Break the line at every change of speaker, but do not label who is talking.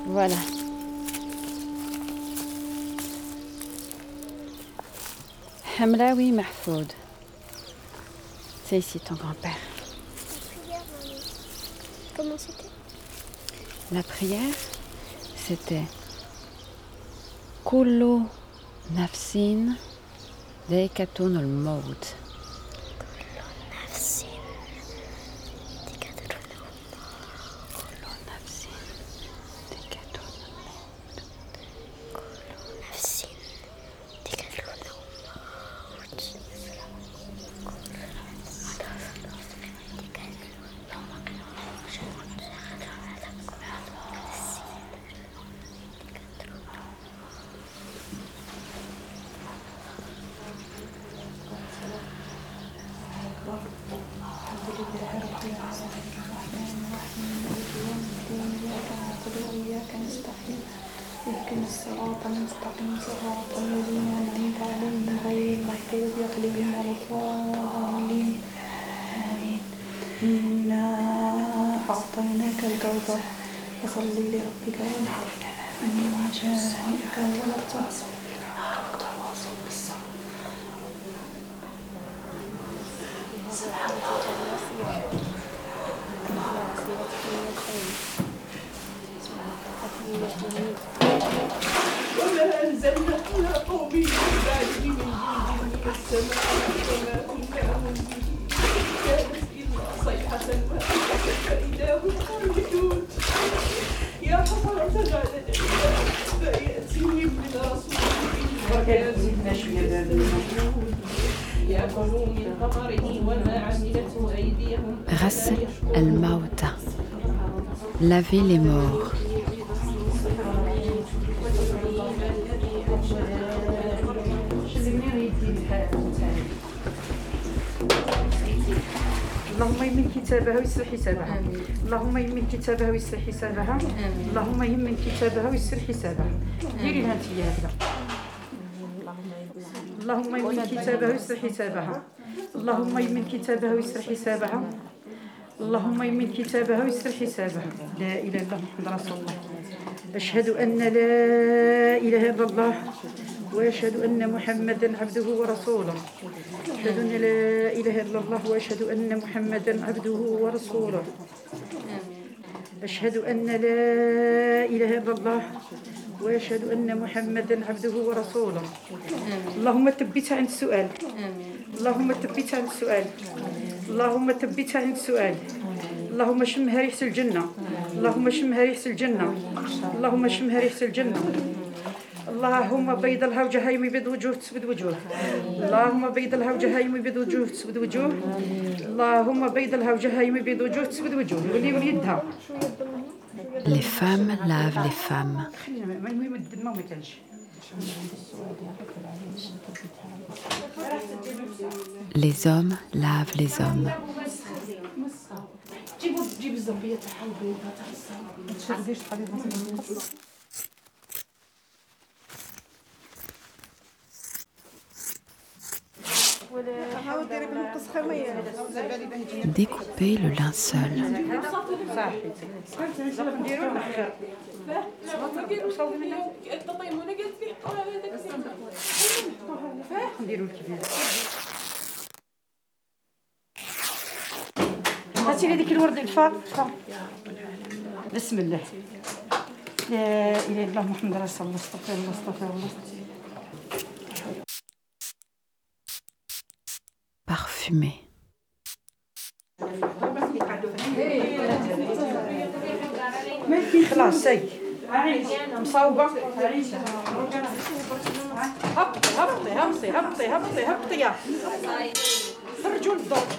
Voilà. Hamlaoui Mahfoud. C'est ici ton grand-père.
Prière, maman. Comment c'était?
La prière, c'était Kullu nafsin dha'iqatul maut. Kullu nafsin dha'iqatul maut.
اهدنا الصراط المستقيم صراط الذين أنعمت عليهم غير المغضوب عليهم ولا الضالين آمين. إنا أعطيناك الكوثر فصل لربك وانحر إن شانئك هو الأبتر.
وما أنزلنا على قومه من بعده من جند من السماء وما كنا منزلين كانت إلا صيحة واحدة فإذا هم خامدون يا حسرة على العباد ما يأتيهم من رسول يأكلوا من ثمره وما عملته أيديهم
غسل الموتى. Laver les morts.
اللهم يمن كتابها ويسر حسابها. اللهم يمن كتابها ويسر حسابها. اللهم يمن كتابها ويسر حسابها. ديري لها انتي هكذا. اللهم يمن كتابها ويسر حسابها. اللهم يمن كتابها ويسر حسابها. اللهم يمن كتابها ويسر حسابها. لا اله الا الله محمد رسول الله. أشهد أن لا إله إلا الله وأشهد أن محمدا عبده ورسوله. أشهد أن لا إله إلا الله وأشهد أن محمدا عبده ورسوله. أشهد أن لا إله إلا الله وأشهد أن محمدا عبده ورسوله. اللهم ثبتها عند السؤال. اللهم ثبتها عند السؤال. اللهم ثبتها عند السؤال. اللهم شمها ريحة الجنة. اللهم شمها ريحة الجنة. اللهم شمها ريحة الجنة. اللهم بيض لها وجهها يبيض وجوه تسود وجوه. اللهم بيض لها وجهها يبيض وجوه تسود وجوه. اللهم بيض لها وجهها يبيض وجوه تسود وجوه. ولي يدها.
Les femmes lavent les femmes.
المهم الدم ما كانش.
Les hommes lavent les hommes.
جيب الزنبية تاعها البيضة تاع الصابون.
ما تشرديش حبيبتي.
Découper le linceul.
هاتي لي ديك الورد الفا. بسم الله. لا اله الا الله محمد رسول الله. استغفر الله استغفر الله.
Parfumé.
خلاص سي مصوبة. هبطي هبطي هبطي هبطي هبطي هبطي يا خرجوا للدور.